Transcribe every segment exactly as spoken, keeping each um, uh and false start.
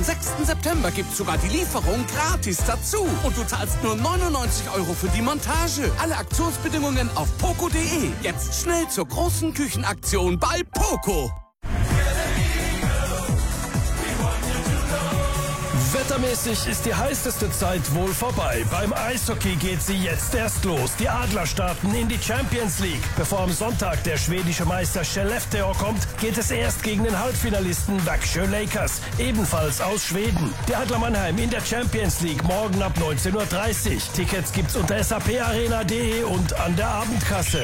sechsten September gibt's sogar die Lieferung gratis dazu. Und du zahlst nur neunundneunzig Euro für die Montage. Alle Aktionsbedingungen auf poco punkt de. Jetzt schnell zur großen Küchenaktion bei Poco. Wettermäßig ist die heißeste Zeit wohl vorbei. Beim Eishockey geht sie jetzt erst los. Die Adler starten in die Champions League. Bevor am Sonntag der schwedische Meister Skellefteå kommt, geht es erst gegen den Halbfinalisten Växjö Lakers, ebenfalls aus Schweden. Die Adler Mannheim in der Champions League morgen ab neunzehn Uhr dreißig. Tickets gibt's unter S A P arena punkt de und an der Abendkasse.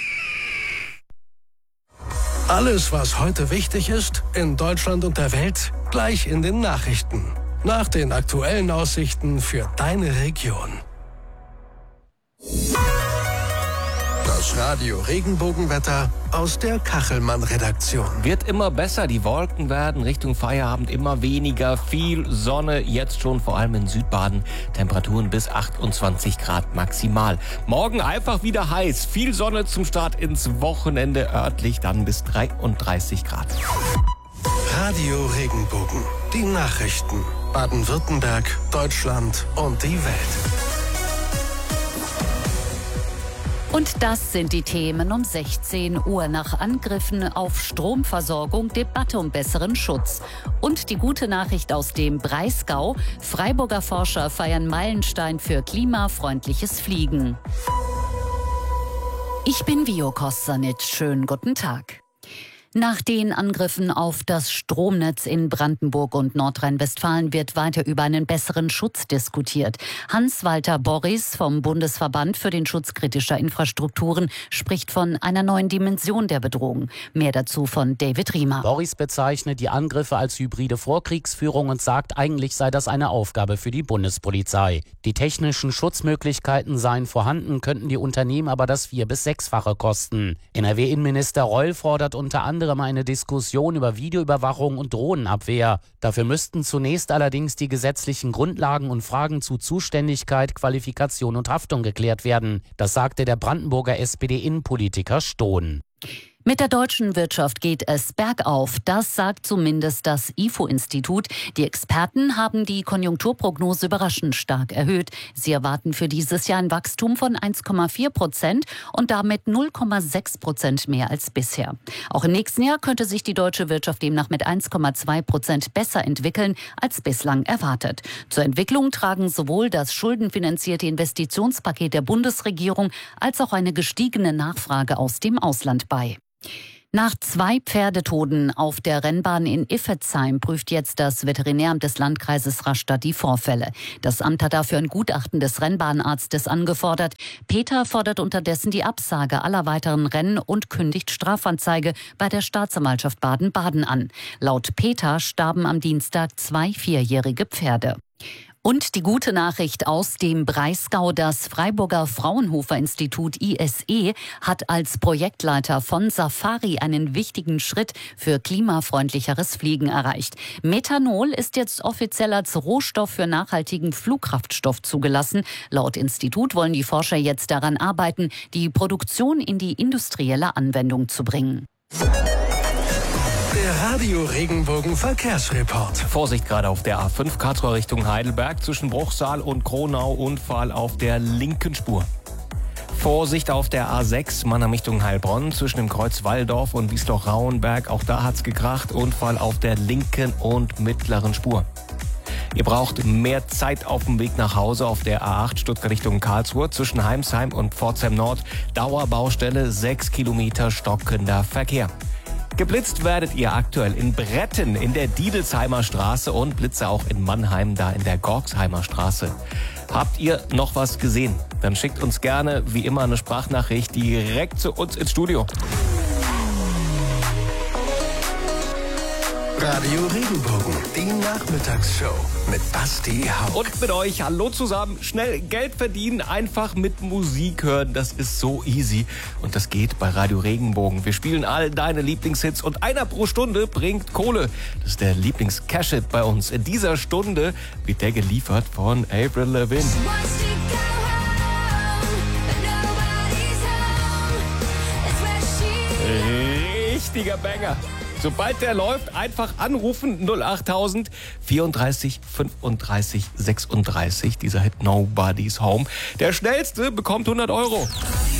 Alles, was heute wichtig ist, in Deutschland und der Welt, gleich in den Nachrichten. Nach den aktuellen Aussichten für deine Region. Das Radio Regenbogenwetter aus der Kachelmann-Redaktion. Wird immer besser, die Wolken werden Richtung Feierabend immer weniger, viel Sonne, jetzt schon vor allem in Südbaden, Temperaturen bis achtundzwanzig Grad maximal. Morgen einfach wieder heiß, viel Sonne zum Start ins Wochenende, örtlich dann bis dreiunddreißig Grad. Radio Regenbogen, die Nachrichten, Baden-Württemberg, Deutschland und die Welt. Und das sind die Themen um sechzehn Uhr. Nach Angriffen auf Stromversorgung, Debatte um besseren Schutz. Und die gute Nachricht aus dem Breisgau. Freiburger Forscher feiern Meilenstein für klimafreundliches Fliegen. Ich bin Vio Kostanic. Schönen guten Tag. Nach den Angriffen auf das Stromnetz in Brandenburg und Nordrhein-Westfalen wird weiter über einen besseren Schutz diskutiert. Hans-Walter Borries vom Bundesverband für den Schutz kritischer Infrastrukturen spricht von einer neuen Dimension der Bedrohung. Mehr dazu von David Riemer. Borries bezeichnet die Angriffe als hybride Vorkriegsführung und sagt, eigentlich sei das eine Aufgabe für die Bundespolizei. Die technischen Schutzmöglichkeiten seien vorhanden, könnten die Unternehmen aber das vier- bis sechsfache kosten. N R W-Innenminister Reul fordert unter anderem eine Diskussion über Videoüberwachung und Drohnenabwehr. Dafür müssten zunächst allerdings die gesetzlichen Grundlagen und Fragen zu Zuständigkeit, Qualifikation und Haftung geklärt werden. Das sagte der Brandenburger S P D-Innenpolitiker Stohn. Mit der deutschen Wirtschaft geht es bergauf. Das sagt zumindest das I F O-Institut. Die Experten haben die Konjunkturprognose überraschend stark erhöht. Sie erwarten für dieses Jahr ein Wachstum von eins Komma vier Prozent und damit null Komma sechs Prozent mehr als bisher. Auch im nächsten Jahr könnte sich die deutsche Wirtschaft demnach mit eins Komma zwei Prozent besser entwickeln als bislang erwartet. Zur Entwicklung tragen sowohl das schuldenfinanzierte Investitionspaket der Bundesregierung als auch eine gestiegene Nachfrage aus dem Ausland bei. Nach zwei Pferdetoten auf der Rennbahn in Iffezheim prüft jetzt das Veterinäramt des Landkreises Rastatt die Vorfälle. Das Amt hat dafür ein Gutachten des Rennbahnarztes angefordert. Peter fordert unterdessen die Absage aller weiteren Rennen und kündigt Strafanzeige bei der Staatsanwaltschaft Baden-Baden an. Laut Peter starben am Dienstag zwei vierjährige Pferde. Und die gute Nachricht aus dem Breisgau, das Freiburger Fraunhofer Institut I S E hat als Projektleiter von Safari einen wichtigen Schritt für klimafreundlicheres Fliegen erreicht. Methanol ist jetzt offiziell als Rohstoff für nachhaltigen Flugkraftstoff zugelassen. Laut Institut wollen die Forscher jetzt daran arbeiten, die Produktion in die industrielle Anwendung zu bringen. Der Radio Regenbogen Verkehrsreport. Vorsicht gerade auf der A fünf Karlsruhe Richtung Heidelberg zwischen Bruchsal und Kronau, Unfall auf der linken Spur. Vorsicht auf der A sechs Mannheim Richtung Heilbronn zwischen dem Kreuz Walldorf und Wiesloch-Rauenberg. Auch da hat's gekracht. Unfall auf der linken und mittleren Spur. Ihr braucht mehr Zeit auf dem Weg nach Hause auf der A acht Stuttgart Richtung Karlsruhe zwischen Heimsheim und Pforzheim Nord. Dauerbaustelle, sechs Kilometer stockender Verkehr. Geblitzt werdet ihr aktuell in Bretten in der Diedelsheimer Straße und Blitze auch in Mannheim, da in der Gorksheimer Straße. Habt ihr noch was gesehen? Dann schickt uns gerne, wie immer, eine Sprachnachricht direkt zu uns ins Studio. Radio Regenbogen, die Nachmittagsshow mit Basti Hauck. Und mit euch, hallo zusammen, schnell Geld verdienen, einfach mit Musik hören, das ist so easy. Und das geht bei Radio Regenbogen. Wir spielen all deine Lieblingshits und einer pro Stunde bringt Kohle. Das ist der Lieblings-Cash-Hit bei uns. In dieser Stunde wird der geliefert von Avril Lavigne. Richtiger Banger. Sobald der läuft, einfach anrufen null achttausend vierunddreißig fünfunddreißig sechsunddreißig. Dieser Hit Nobody's Home. Der Schnellste bekommt hundert Euro.